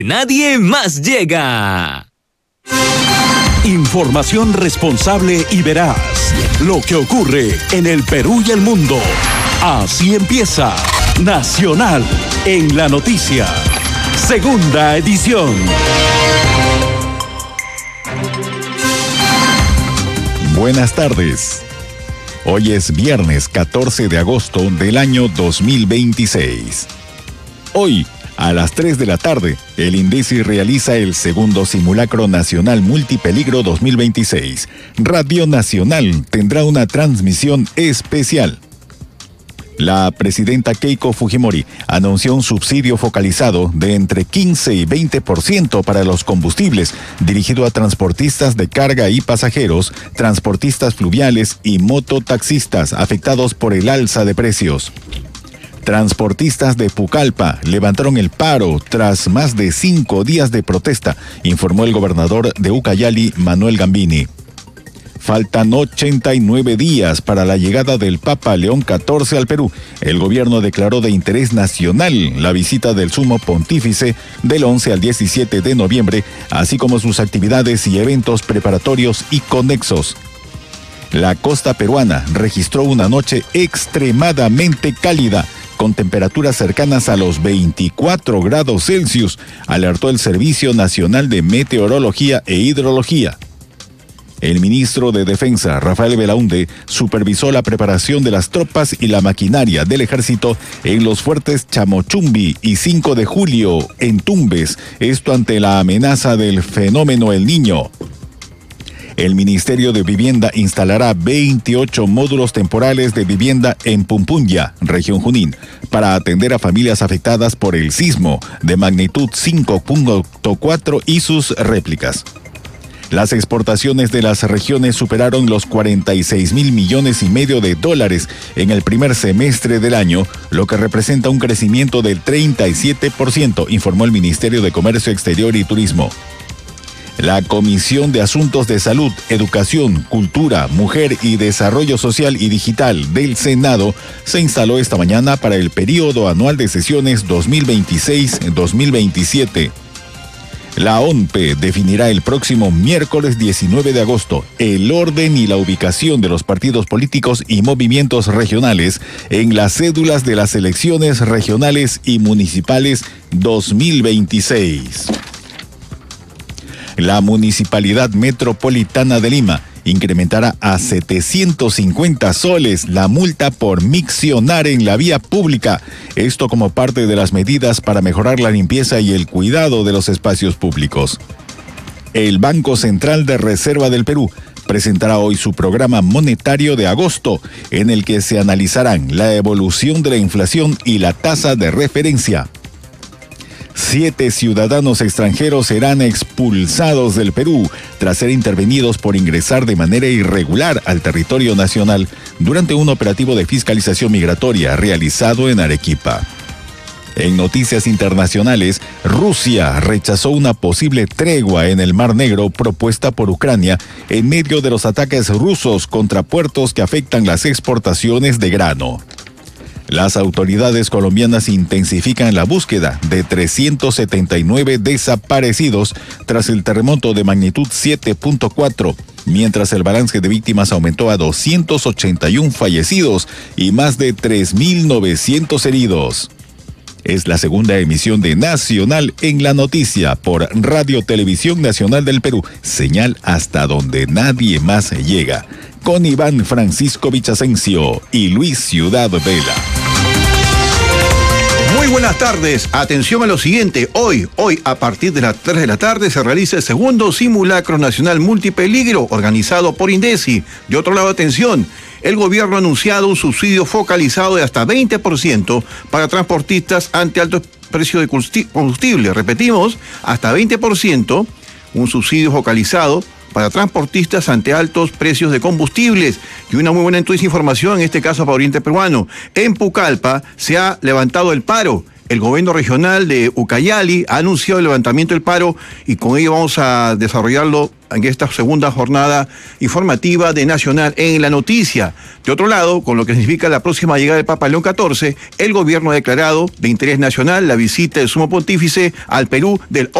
Nadie más llega. Información responsable y veraz. Lo que ocurre en el Perú y el mundo. Así empieza Nacional en la Noticia. Segunda edición. Buenas tardes. Hoy es viernes 14 de agosto del año 2026. Hoy, a las 3 de la tarde, el INDECI realiza el segundo simulacro nacional multipeligro 2026. Radio Nacional tendrá una transmisión especial. La presidenta Keiko Fujimori anunció un subsidio focalizado de entre 15 y 20% para los combustibles, dirigido a transportistas de carga y pasajeros, transportistas fluviales y mototaxistas afectados por el alza de precios. Transportistas de Pucallpa levantaron el paro tras más de 5 días de protesta, informó el gobernador de Ucayali, Manuel Gambini. Faltan 89 días para la llegada del Papa León XIV al Perú. El gobierno declaró de interés nacional la visita del Sumo Pontífice del 11 al 17 de noviembre, así como sus actividades y eventos preparatorios y conexos. La costa peruana registró una noche extremadamente cálida, con temperaturas cercanas a los 24 grados Celsius, alertó el Servicio Nacional de Meteorología e Hidrología. El ministro de Defensa, Rafael Belaunde, supervisó la preparación de las tropas y la maquinaria del ejército en los fuertes Chamochumbi y 5 de julio en Tumbes, esto ante la amenaza del fenómeno El Niño. El Ministerio de Vivienda instalará 28 módulos temporales de vivienda en Pumpunya, región Junín, para atender a familias afectadas por el sismo de magnitud 5.4 y sus réplicas. Las exportaciones de las regiones superaron los 46.000 millones y medio de dólares en el primer semestre del año, lo que representa un crecimiento del 37%, informó el Ministerio de Comercio Exterior y Turismo. La Comisión de Asuntos de Salud, Educación, Cultura, Mujer y Desarrollo Social y Digital del Senado se instaló esta mañana para el período anual de sesiones 2026-2027. La ONPE definirá el próximo miércoles 19 de agosto el orden y la ubicación de los partidos políticos y movimientos regionales en las cédulas de las elecciones regionales y municipales 2026. La Municipalidad Metropolitana de Lima incrementará a 750 soles la multa por miccionar en la vía pública. Esto como parte de las medidas para mejorar la limpieza y el cuidado de los espacios públicos. El Banco Central de Reserva del Perú presentará hoy su programa monetario de agosto, en el que se analizarán la evolución de la inflación y la tasa de referencia. 7 ciudadanos extranjeros serán expulsados del Perú tras ser intervenidos por ingresar de manera irregular al territorio nacional durante un operativo de fiscalización migratoria realizado en Arequipa. En noticias internacionales, Rusia rechazó una posible tregua en el Mar Negro propuesta por Ucrania en medio de los ataques rusos contra puertos que afectan las exportaciones de grano. Las autoridades colombianas intensifican la búsqueda de 379 desaparecidos tras el terremoto de magnitud 7.4, mientras el balance de víctimas aumentó a 281 fallecidos y más de 3.900 heridos. Es la segunda emisión de Nacional en la Noticia por Radio Televisión Nacional del Perú, señal hasta donde nadie más llega, con Iván Francisco Villasencio y Luis Ciudad Vela. Muy buenas tardes, atención a lo siguiente, hoy a partir de las 3 de la tarde se realiza el segundo simulacro nacional multipeligro organizado por INDECI. De otro lado, atención, el gobierno ha anunciado un subsidio focalizado de hasta 20% para transportistas ante altos precios de combustible. Repetimos, hasta 20%, un subsidio focalizado para transportistas ante altos precios de combustibles. Y una muy buena información, en este caso para Oriente Peruano. En Pucallpa se ha levantado el paro. el gobierno regional de Ucayali ha anunciado el levantamiento del paro y con ello vamos a desarrollarlo en esta segunda jornada informativa de Nacional en la Noticia. De otro lado, con lo que significa la próxima llegada del Papa León XIV, el gobierno ha declarado de interés nacional la visita del Sumo Pontífice al Perú del